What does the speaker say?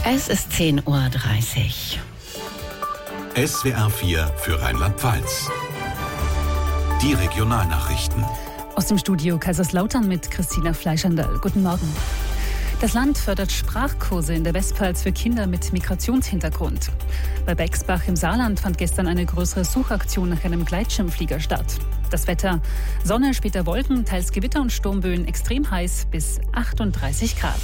Es ist 10:30 Uhr. SWR 4 für Rheinland-Pfalz. Die Regionalnachrichten. Aus dem Studio Kaiserslautern mit Christina Fleischandl. Guten Morgen. Das Land fördert Sprachkurse in der Westpfalz für Kinder mit Migrationshintergrund. Bei Bexbach im Saarland fand gestern eine größere Suchaktion nach einem Gleitschirmflieger statt. Das Wetter: Sonne, später Wolken, teils Gewitter und Sturmböen, extrem heiß bis 38 Grad.